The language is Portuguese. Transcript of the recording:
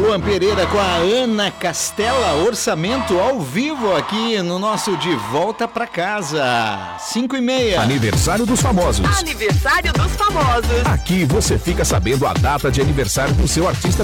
Cauã Pereira com a Ana Castela, orçamento ao vivo aqui no nosso De Volta Pra Casa, 5h30. Aniversário dos famosos. Aniversário dos famosos. Aqui você fica sabendo a data de aniversário do seu artista